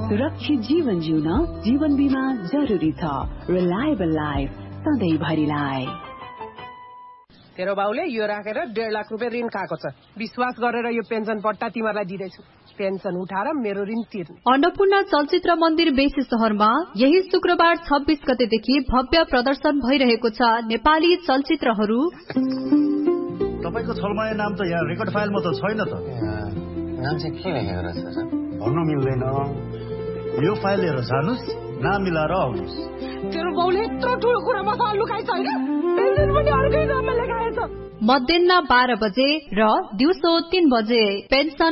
सुरक्षित जीवन जिउन जीवन बीमा जरुरी छ। Reliable life सधैँभरिलाई। तेरो बाउले यो राखेर 1.5 लाख रुपियाँ ऋण खाएको छ। विश्वास गरेर यो पेन्सन पट्टा तिमीलाई दिदैछु। पेन्सन उठाएर मेरो ऋण तिर्ने। अन्नपूर्ण चलचित्र मन्दिर बेसी शहरमा यही शुक्रबार 26 गतेदेखि भव्य प्रदर्शन भइरहेको छ। नेपाली चलचित्रहरू। तपाईको छलमाया नाम त यहाँ रेकर्ड फाइलमा त छैन त। नाम चाहिँ के लेखेको रहेछ? भन्नु मिल्दैन। यो फाइल लिएर जानुस्, नाम मिलाएर आउनुस्। तेरो बाउले यत्रो ठुलो कुरा मसँग लुकाइछ हैन? पेन्सन पनि अर्कै नाममा लेखाएछ। मध्याह 12 बजे र दिउँसो 3 बजे पेन्सन